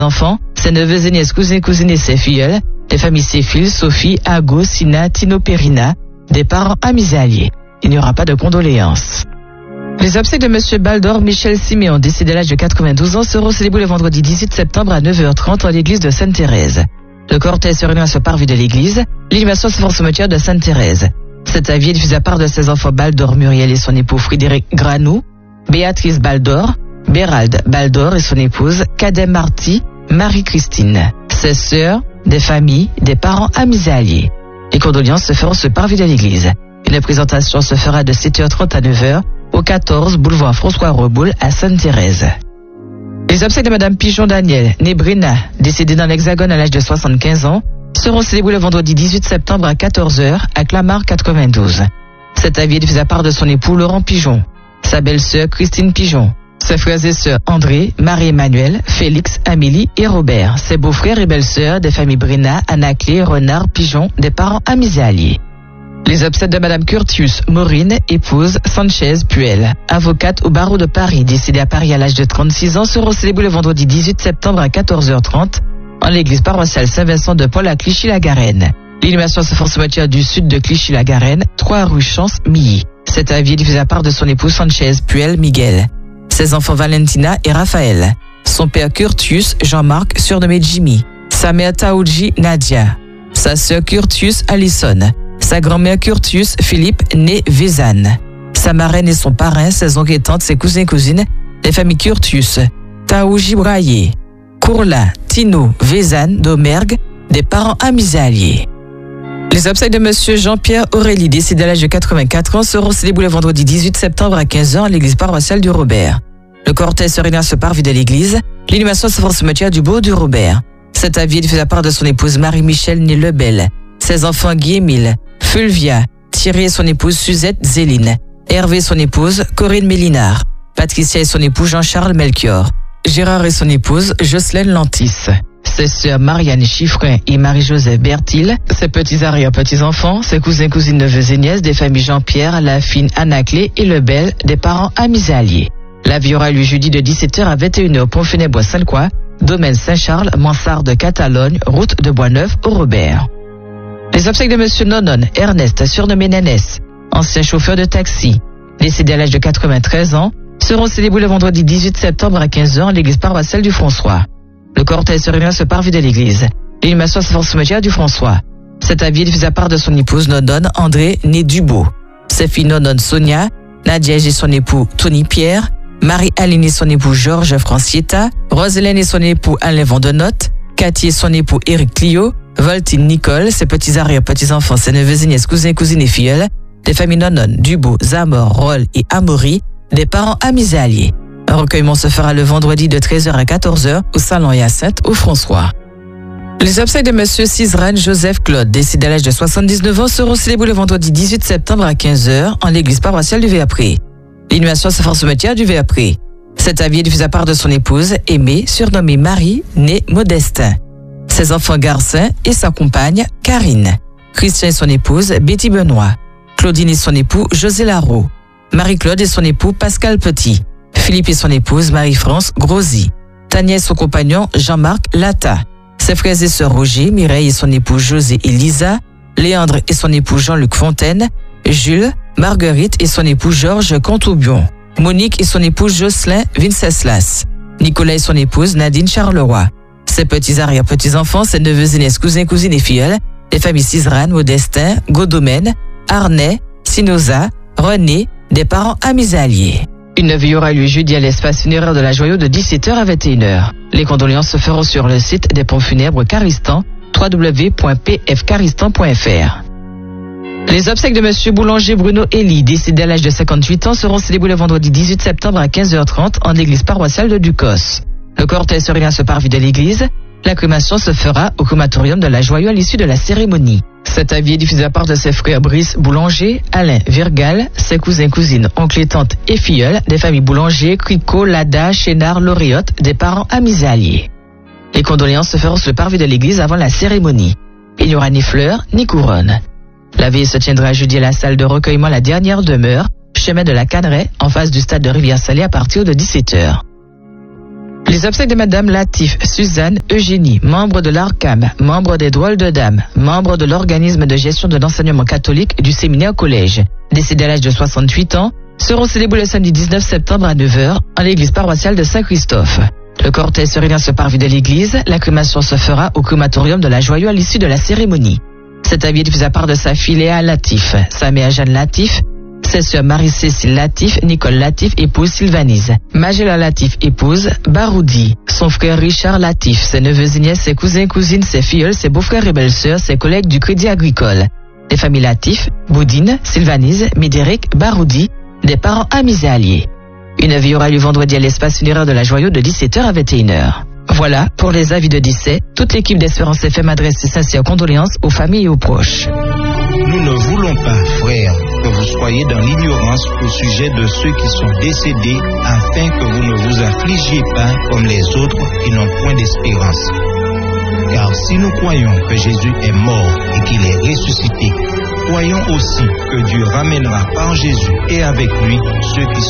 enfants, ses neveux et nièces, cousins, cousines et ses filleuls, des familles Séphil, Sophie, Ago, Sina, Tino, Perina, des parents amis et alliés. Il n'y aura pas de condoléances. Les obsèques de Monsieur Baldor Michel Siméon, décédé à l'âge de 92 ans, seront célébrés le vendredi 18 septembre à 9h30 en l'église de Sainte-Thérèse. Le cortège se réunit à ce parvis de l'église. L'inhumation se fait au cimetière de Sainte-Thérèse. Cet avis est diffusé à part de ses enfants Baldor Muriel et son époux Frédéric Granou, Béatrice Baldor, Bérald Baldor et son épouse Kadem Marty, Marie-Christine, ses sœurs, des familles, des parents amis et alliés. Les condoléances se feront ce parvis de l'église. Une présentation se fera de 7h30 à 9h au 14 boulevard François Reboul à Sainte-Thérèse. Les obsèques de Madame Pigeon Daniel, née Brina, décédée dans l'Hexagone à l'âge de 75 ans, seront célébrées le vendredi 18 septembre à 14h à Clamart 92. Cet avis est diffusé à part de son époux Laurent Pigeon, sa belle-sœur Christine Pigeon, ses frères et sœurs André, Marie-Emmanuel, Félix, Amélie et Robert, ses beaux-frères et belles-sœurs des familles Brina, Anaclé, Renard, Pigeon, des parents amis et alliés. Les obsèques de Madame Curtius Maureen, épouse Sanchez Puel, avocate au barreau de Paris, décédée à Paris à l'âge de 36 ans, seront célébrées le vendredi 18 septembre à 14h30 en l'église paroissiale Saint-Vincent de Paul à Clichy-la-Garenne. L'inhumation se fait au cimetière du sud de Clichy-la-Garenne, 3 rue Chance-Milly. Cet avis est diffusé à part de son époux Sanchez Puel Miguel, ses enfants Valentina et Raphaël, son père Curtius Jean-Marc, surnommé Jimmy, sa mère Taoudji Nadia, sa sœur Curtius Allison, sa grand-mère Curtius Philippe né Vézanne, sa marraine et son parrain, ses oncles et tantes, ses cousins et cousines, les familles Curtius, Taouji Braillé, Courla, Tino, Vézanne, Domergue, des parents amis et alliés. Les obsèques de Monsieur Jean-Pierre Aurélie, décédé à l'âge de 84 ans, seront célébrées le vendredi 18 septembre à 15h à l'église paroissiale du Robert. Le cortège se réunit à ce parvis de l'église. L'inhumation se fait au cimetière du Beau du Robert. Cet avis est fait à part de son épouse Marie-Michel née Lebel, ses enfants Guy-Émile, Fulvia, Thierry et son épouse Suzette Zéline, Hervé et son épouse Corinne Mélinard, Patricia et son époux Jean-Charles Melchior, Gérard et son épouse Jocelyne Lantis, ses sœurs Marianne Chiffrin et Marie-Joseph Bertil, ses petits arrière-petits-enfants, ses cousins, cousines, neveux et nièces des familles Jean-Pierre, Lafine, Anaclé et Lebel, des parents amis et alliés. La vie aura lieu jeudi de 17h à 21h, pont funèbre Sainte-Croix, domaine Saint-Charles, Mansarde Catalogne, route de Boisneuf au Robert. Les obsèques de Monsieur Nonon Ernest, surnommé Nénès, ancien chauffeur de taxi, décédé à l'âge de 93 ans, seront célébrés le vendredi 18 septembre à 15h à l'église paroissiale du François. Le cortège se réunit à ce parvis de l'église. L'inhumation se fait au cimetière du François. Cet avis est diffusé à part de son épouse Nonon André né Dubo, ses filles Nonon Sonia, Nadia et son époux Tony Pierre, Marie-Aline et son époux Georges Francietta, Roselaine et son époux Alain Vandenotte, Cathy et son époux Éric Clio, Voltine Nicole, ses petits arrière-petits-enfants, ses neveux et nièces, cousins, cousines et filleuls, des familles Nonon, Dubo, Zamor, Roll et Amaury, des parents amis et alliés. Un recueillement se fera le vendredi de 13h à 14h au salon Hyacinthe au François. Les obsèques de Monsieur Cizran Joseph Claude, décédé à l'âge de 79 ans, seront célébrés le vendredi 18 septembre à 15h en l'église paroissiale du Véapré. L'inhumation se fera au cimetière du Véapré. Cet avis est diffusé à part de son épouse, Aimée, surnommée Marie, née Modestin, ses enfants Garcin et sa compagne, Karine, Christian et son épouse, Betty Benoît, Claudine et son époux, José Larreau, Marie-Claude et son époux, Pascal Petit, Philippe et son épouse, Marie-France Grosy, Tania et son compagnon, Jean-Marc Lata, ses frères et sœurs Roger, Mireille et son époux, José et Lisa, Léandre et son époux, Jean-Luc Fontaine, Jules, Marguerite et son époux, Georges Contaubion, Monique et son époux, Jocelyn Vinceslas, Nicolas et son épouse, Nadine Charleroi, ses petits arrière-petits-enfants, ses neveux et nièces, cousins, cousines et filleuls, les familles Cizran, Modestin, Godomène, Arnais, Sinoza, René, des parents amis et alliés. Une vie aura lieu jeudi à l'espace funéraire de la Joyeuse de 17h à 21h. Les condoléances se feront sur le site des pompes funèbres Caristan, www.pfcaristan.fr. Les obsèques de Monsieur Boulanger Bruno Elie, décédé à l'âge de 58 ans, seront célébrées le vendredi 18 septembre à 15h30 en église paroissiale de Ducos. Le cortège se réunit à ce parvis de l'église. La crémation se fera au crématorium de la Joyeuse à l'issue de la cérémonie. Cet avis est diffusé à part de ses frères Brice Boulanger, Alain Virgal, ses cousins, cousines, oncles et tantes et filleuls, des familles Boulanger, Cricot, Lada, Chénard, Loriotte, des parents amis et alliés. Les condoléances se feront sur le parvis de l'église avant la cérémonie. Il n'y aura ni fleurs, ni couronne. La veille se tiendra jeudi à la salle de recueillement La Dernière Demeure, chemin de la Canneraie, en face du stade de Rivière-Salée à partir de 17h. Les obsèques de Madame Latif, Suzanne, Eugénie, membre de l'ARCAM, membre des Drôles de Dames, membre de l'organisme de gestion de l'enseignement catholique du séminaire collège, décédée à l'âge de 68 ans, seront célébrés le samedi 19 septembre à 9h en l'église paroissiale de Saint-Christophe. Le cortège se réunit sur parvis de l'église, la crémation se fera au crématorium de la Joyeux à l'issue de la cérémonie. Cet habit est fait à part de sa fille Léa Latif, sa mère Jeanne Latif, ses sœurs Marie-Cécile Latif, Nicole Latif, épouse Sylvanise, Magella Latif, épouse Baroudi, son frère Richard Latif, ses neveux et nièces, ses cousins et cousines, ses filleuls, ses beaux-frères et belles-sœurs, ses collègues du Crédit Agricole, des familles Latif, Boudine, Sylvanise, Médéric, Baroudi, des parents amis et alliés. Une veille aura lieu vendredi à l'espace funéraire de la Joyeux de 17h à 21h. Voilà, pour les avis de décès, toute l'équipe d'Espérance FM adresse ses sincères condoléances aux familles et aux proches. Nous ne voulons pas, frères, que vous soyez dans l'ignorance au sujet de ceux qui sont décédés, afin que vous ne vous affligiez pas comme les autres qui n'ont point d'espérance. Car si nous croyons que Jésus est mort et qu'il est ressuscité, croyons aussi que Dieu ramènera par Jésus et avec lui ceux qui